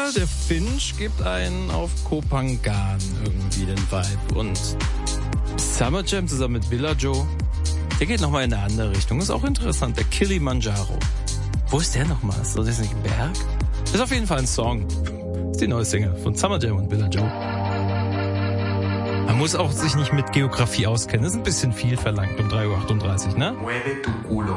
der Finch gibt einen auf Kopangan irgendwie den Vibe. Und Summer Jam zusammen mit Villa Joe, der geht nochmal in eine andere Richtung. Ist auch interessant, der Kilimanjaro. Wo ist der nochmal? Ist das nicht ein Berg? Ist auf jeden Fall ein Song. Ist die neue Single von Summer Jam und Villa Joe. Man muss auch sich nicht mit Geografie auskennen. Das ist ein bisschen viel verlangt um 3:38 Uhr, ne? Mueve tu culo.